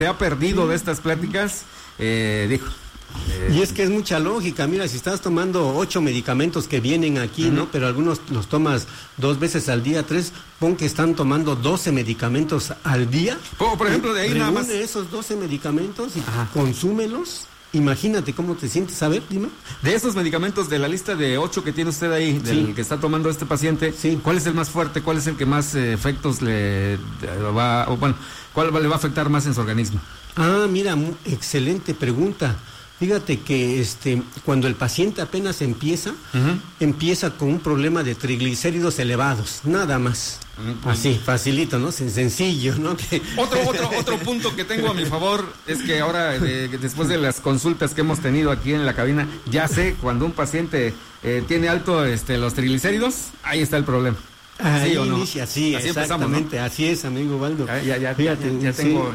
se ha perdido de estas pláticas, dijo. Y es que es mucha lógica, mira, si estás tomando 8 medicamentos que vienen aquí, ¿no? Pero algunos los tomas 2 veces al día, 3, pon que están tomando 12 medicamentos al día. Por ejemplo, de ahí nada más. Esos 12 medicamentos y consúmelos. Imagínate cómo te sientes, a ver, dime. De esos medicamentos, de la lista de 8 que tiene usted ahí, del que está tomando este paciente, ¿cuál es el más fuerte? ¿Cuál es el que más efectos cuál le va a afectar más en su organismo? Ah, mira, excelente pregunta. Fíjate que cuando el paciente apenas empieza con un problema de triglicéridos elevados, nada más. Así, facilito, ¿no? Sencillo, ¿no? Otro punto que tengo a mi favor es que ahora, después de las consultas que hemos tenido aquí en la cabina, ya sé cuando un paciente tiene alto los triglicéridos, ahí está el problema. Ahí ¿Sí o no? inicia, sí, así exactamente, ¿no? Así es, amigo Waldo. Fíjate, ya tengo...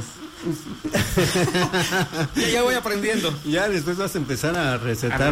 ya voy aprendiendo. Ya después vas a empezar a recetar.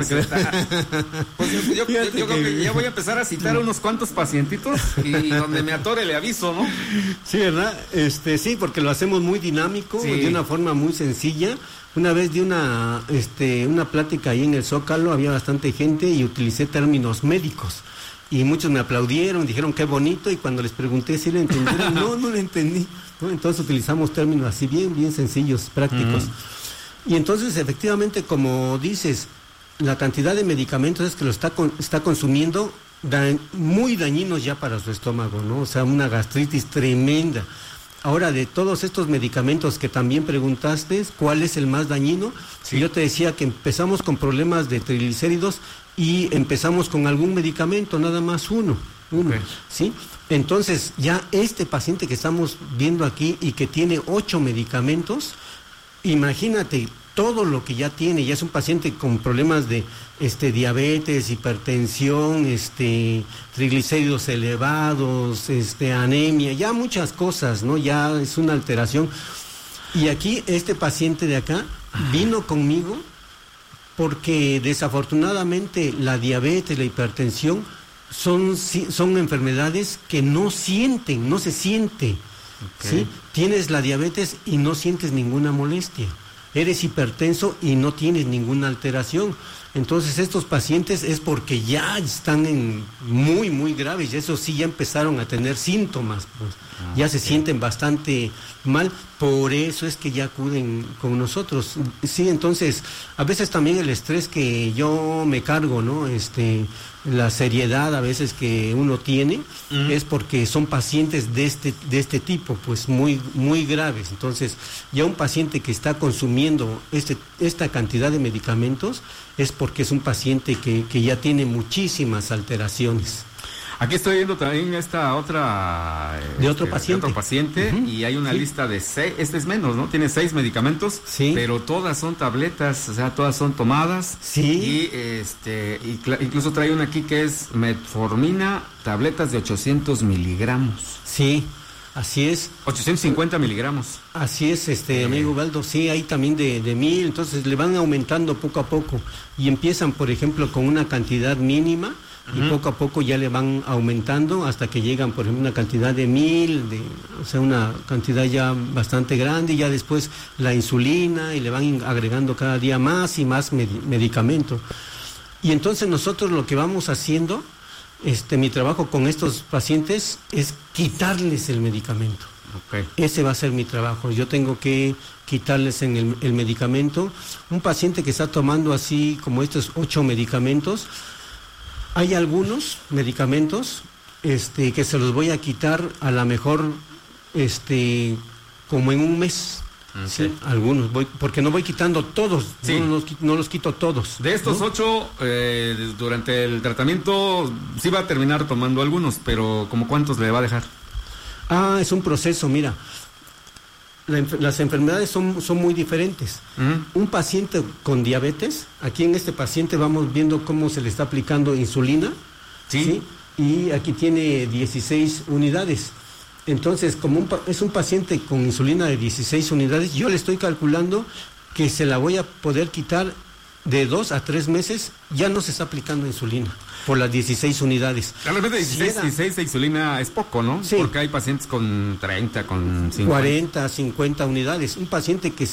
Pues yo creo que ya voy a empezar a citar unos cuantos pacientitos y donde me atore le aviso, ¿no? Sí, ¿verdad? Sí, porque lo hacemos muy dinámico, de una forma muy sencilla. Una vez di una plática ahí en el Zócalo, había bastante gente y utilicé términos médicos. Y muchos me aplaudieron, dijeron qué bonito, y cuando les pregunté si le entendieron, no le entendí, ¿no? Entonces utilizamos términos así bien sencillos, prácticos. Y entonces, efectivamente, como dices, la cantidad de medicamentos es que lo está consumiendo muy dañinos ya para su estómago, ¿no? O sea, una gastritis tremenda. Ahora, de todos estos medicamentos que también preguntaste, ¿cuál es el más dañino? Sí. Yo te decía que empezamos con problemas de triglicéridos y empezamos con algún medicamento, nada más uno, okay. ¿Sí? Entonces, ya este paciente que estamos viendo aquí y que tiene 8 medicamentos, imagínate todo lo que ya tiene. Ya es un paciente con problemas de diabetes, hipertensión, triglicéridos elevados, anemia, ya muchas cosas, ¿no? Ya es una alteración. Y aquí este paciente de acá vino conmigo porque desafortunadamente la diabetes, la hipertensión son enfermedades que no se siente. Okay. ¿Sí? Tienes la diabetes y no sientes ninguna molestia. Eres hipertenso y no tienes ninguna alteración. Entonces estos pacientes es porque ya están muy graves, y eso sí ya empezaron a tener síntomas, pues ya se sienten bastante mal, por eso es que ya acuden con nosotros. Sí, entonces a veces también el estrés que yo me cargo, ¿no? La seriedad a veces que uno tiene es porque son pacientes de este tipo, pues muy graves. Entonces ya un paciente que está consumiendo esta cantidad de medicamentos es porque es un paciente que ya tiene muchísimas alteraciones. Aquí estoy viendo también esta otra... de otro paciente. Y hay una lista de 6, es menos, ¿no? Tiene 6 medicamentos, pero todas son tabletas, o sea, todas son tomadas. Sí. Y incluso trae una aquí que es metformina, tabletas de 800 miligramos. Sí. Así es. 850 miligramos. Así es, amigo Baldo. Sí, hay también de 1000, entonces le van aumentando poco a poco. Y empiezan, por ejemplo, con una cantidad mínima y poco a poco ya le van aumentando hasta que llegan, por ejemplo, una cantidad de 1000, o sea, una cantidad ya bastante grande, y ya después la insulina, y le van agregando cada día más y más medicamento. Y entonces nosotros lo que vamos haciendo... mi trabajo con estos pacientes es quitarles el medicamento. Okay. Ese va a ser mi trabajo. Yo tengo que quitarles el medicamento. Un paciente que está tomando así como estos 8 medicamentos, hay algunos medicamentos que se los voy a quitar a lo mejor como en un mes. Okay. Sí, algunos, porque no voy quitando todos, no los quito todos. De estos 8, durante el tratamiento sí va a terminar tomando algunos, pero ¿como cuántos le va a dejar? Es un proceso, mira. Las enfermedades son muy diferentes. Un paciente con diabetes, aquí en este paciente vamos viendo cómo se le está aplicando insulina, ¿sí? Y aquí tiene 16 unidades. Entonces, como es un paciente con insulina de 16 unidades, yo le estoy calculando que se la voy a poder quitar de 2 a 3 meses ya no se está aplicando insulina por las 16 unidades. Realmente 16 de insulina es poco, ¿no? Sí. Porque hay pacientes con 30, con 50. 40, 50 unidades. Un paciente que